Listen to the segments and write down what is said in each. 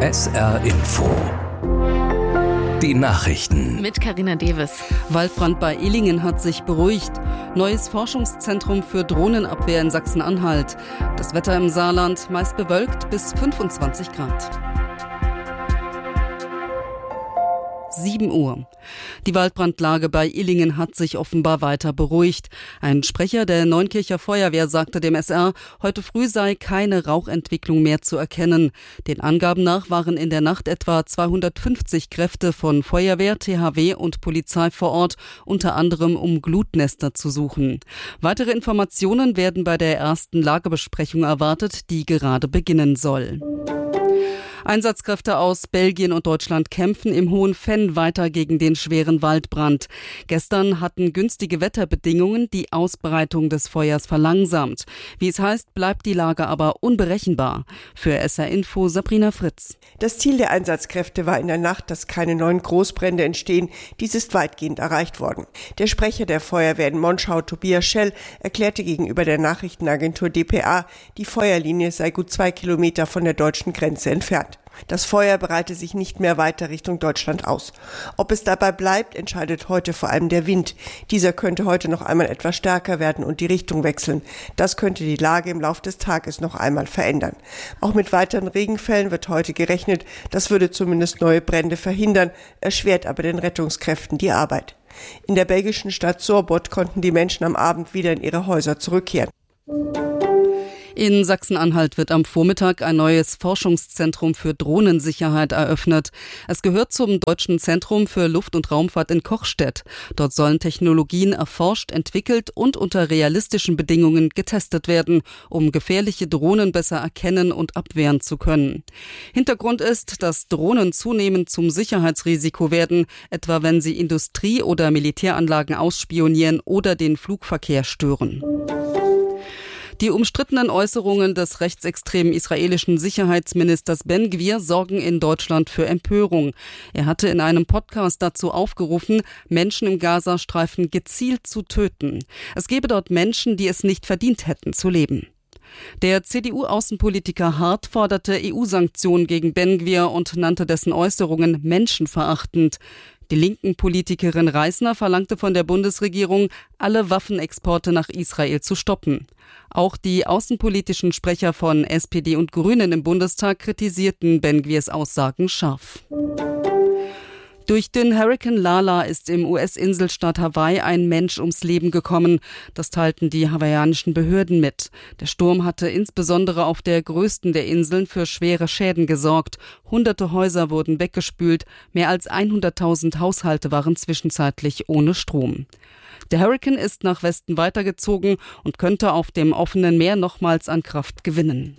SR Info. Die Nachrichten. Mit Carina Deves. Waldbrand bei Illingen hat sich beruhigt. Neues Forschungszentrum für Drohnenabwehr in Sachsen-Anhalt. Das Wetter im Saarland meist bewölkt bis 25 Grad. 7 Uhr. Die Waldbrandlage bei Illingen hat sich offenbar weiter beruhigt. Ein Sprecher der Neunkircher Feuerwehr sagte dem SR, heute früh sei keine Rauchentwicklung mehr zu erkennen. Den Angaben nach waren in der Nacht etwa 250 Kräfte von Feuerwehr, THW und Polizei vor Ort, unter anderem um Glutnester zu suchen. Weitere Informationen werden bei der ersten Lagebesprechung erwartet, die gerade beginnen soll. Einsatzkräfte aus Belgien und Deutschland kämpfen im Hohen Venn weiter gegen den schweren Waldbrand. Gestern hatten günstige Wetterbedingungen die Ausbreitung des Feuers verlangsamt. Wie es heißt, bleibt die Lage aber unberechenbar. Für SR Info Sabrina Fritz. Das Ziel der Einsatzkräfte war in der Nacht, dass keine neuen Großbrände entstehen. Dies ist weitgehend erreicht worden. Der Sprecher der Feuerwehr in Monschau, Tobias Schell, erklärte gegenüber der Nachrichtenagentur dpa, die Feuerlinie sei gut 2 Kilometer von der deutschen Grenze entfernt. Das Feuer breite sich nicht mehr weiter Richtung Deutschland aus. Ob es dabei bleibt, entscheidet heute vor allem der Wind. Dieser könnte heute noch einmal etwas stärker werden und die Richtung wechseln. Das könnte die Lage im Laufe des Tages noch einmal verändern. Auch mit weiteren Regenfällen wird heute gerechnet. Das würde zumindest neue Brände verhindern, erschwert aber den Rettungskräften die Arbeit. In der belgischen Stadt Sorbot konnten die Menschen am Abend wieder in ihre Häuser zurückkehren. In Sachsen-Anhalt wird am Vormittag ein neues Forschungszentrum für Drohnensicherheit eröffnet. Es gehört zum Deutschen Zentrum für Luft- und Raumfahrt in Kochstedt. Dort sollen Technologien erforscht, entwickelt und unter realistischen Bedingungen getestet werden, um gefährliche Drohnen besser erkennen und abwehren zu können. Hintergrund ist, dass Drohnen zunehmend zum Sicherheitsrisiko werden, etwa wenn sie Industrie- oder Militäranlagen ausspionieren oder den Flugverkehr stören. Die umstrittenen Äußerungen des rechtsextremen israelischen Sicherheitsministers Ben Gvir sorgen in Deutschland für Empörung. Er hatte in einem Podcast dazu aufgerufen, Menschen im Gazastreifen gezielt zu töten. Es gebe dort Menschen, die es nicht verdient hätten zu leben. Der CDU-Außenpolitiker Hart forderte EU-Sanktionen gegen Ben Gvir und nannte dessen Äußerungen menschenverachtend. Die linken Politikerin Reisner verlangte von der Bundesregierung, alle Waffenexporte nach Israel zu stoppen. Auch die außenpolitischen Sprecher von SPD und Grünen im Bundestag kritisierten Ben Gvirs Aussagen scharf. Durch den Hurrikan Lala ist im US-Inselstaat Hawaii ein Mensch ums Leben gekommen. Das teilten die hawaiianischen Behörden mit. Der Sturm hatte insbesondere auf der größten der Inseln für schwere Schäden gesorgt. Hunderte Häuser wurden weggespült. Mehr als 100.000 Haushalte waren zwischenzeitlich ohne Strom. Der Hurrikan ist nach Westen weitergezogen und könnte auf dem offenen Meer nochmals an Kraft gewinnen.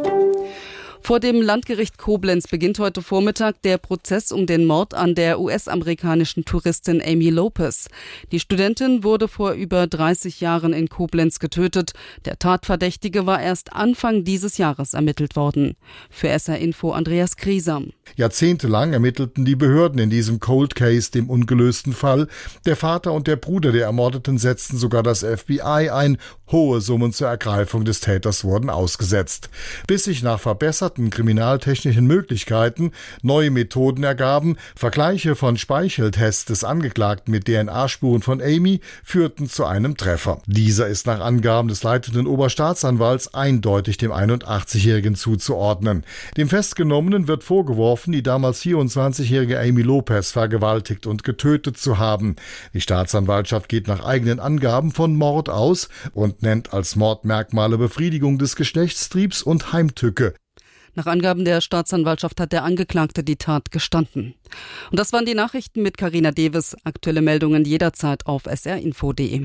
Vor dem Landgericht Koblenz beginnt heute Vormittag der Prozess um den Mord an der US-amerikanischen Touristin Amy Lopez. Die Studentin wurde vor über 30 Jahren in Koblenz getötet. Der Tatverdächtige war erst Anfang dieses Jahres ermittelt worden. Für SR Info Andreas Griesam. Jahrzehntelang ermittelten die Behörden in diesem Cold Case, dem ungelösten Fall. Der Vater und der Bruder der Ermordeten setzten sogar das FBI ein. Hohe Summen zur Ergreifung des Täters wurden ausgesetzt. Bis sich nach verbesserten kriminaltechnischen Möglichkeiten neue Methoden ergaben, Vergleiche von Speicheltests des Angeklagten mit DNA-Spuren von Amy führten zu einem Treffer. Dieser ist nach Angaben des leitenden Oberstaatsanwalts eindeutig dem 81-Jährigen zuzuordnen. Dem Festgenommenen wird vorgeworfen, die damals 24-jährige Amy Lopez vergewaltigt und getötet zu haben. Die Staatsanwaltschaft geht nach eigenen Angaben von Mord aus und nennt als Mordmerkmale Befriedigung des Geschlechtstriebs und Heimtücke. Nach Angaben der Staatsanwaltschaft hat der Angeklagte die Tat gestanden. Und das waren die Nachrichten mit Carina Deves. Aktuelle Meldungen jederzeit auf srinfo.de.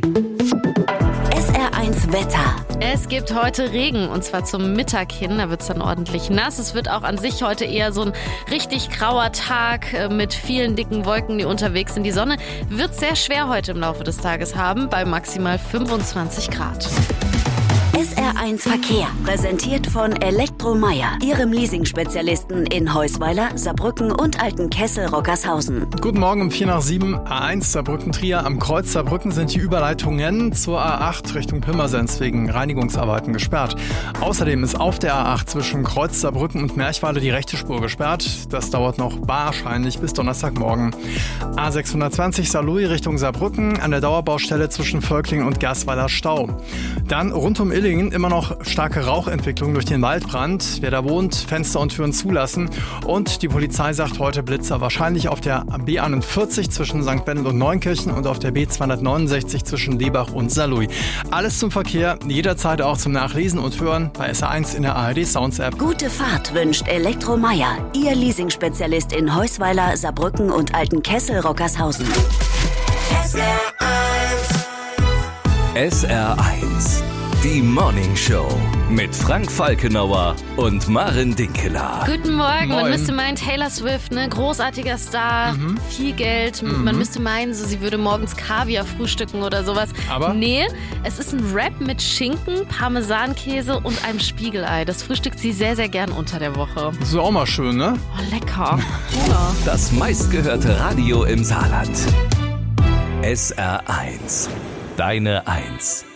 SR1 Wetter. Es gibt heute Regen und zwar zum Mittag hin. Da wird es dann ordentlich nass. Es wird auch an sich heute eher so ein richtig grauer Tag mit vielen dicken Wolken, die unterwegs sind. Die Sonne wird sehr schwer heute im Laufe des Tages haben, bei maximal 25 Grad. SR1 Verkehr, präsentiert von Elektromeyer, Ihrem Leasing-Spezialisten in Heusweiler, Saarbrücken und Altenkessel-Rockershausen. Guten Morgen um 4 nach 7, A1 Saarbrücken-Trier. Am Kreuz Saarbrücken sind die Überleitungen zur A8 Richtung Pirmasens wegen Reinigungsarbeiten gesperrt. Außerdem ist auf der A8 zwischen Kreuz Saarbrücken und Merchweiler die rechte Spur gesperrt. Das dauert noch wahrscheinlich bis Donnerstagmorgen. A620 Saarlouis Richtung Saarbrücken, an der Dauerbaustelle zwischen Völklingen und Gersweiler Stau. Dann rund um Illingen immer noch starke Rauchentwicklung durch den Waldbrand. Wer da wohnt, Fenster und Türen zulassen. Und die Polizei sagt heute Blitzer wahrscheinlich auf der B41 zwischen St. Bennett und Neunkirchen und auf der B269 zwischen Lebach und Saarlouis. Alles zum Verkehr, jederzeit auch zum Nachlesen und Hören bei SR1 in der ARD Sounds App. Gute Fahrt wünscht Elektromeyer, Ihr Leasing-Spezialist in Heusweiler, Saarbrücken und Altenkessel-Rockershausen. SR1, die Morning Show mit Frank Falkenauer und Maren Dinkeler. Guten Morgen. Moin. Man müsste meinen, Taylor Swift, ne, großartiger Star, viel Geld. Man müsste meinen, so, sie würde morgens Kaviar frühstücken oder sowas. Aber? Nee, es ist ein Wrap mit Schinken, Parmesankäse und einem Spiegelei. Das frühstückt sie sehr, sehr gern unter der Woche. Das ist auch mal schön, ne? Oh, lecker. Hunger. Das meistgehörte Radio im Saarland. SR1, deine Eins.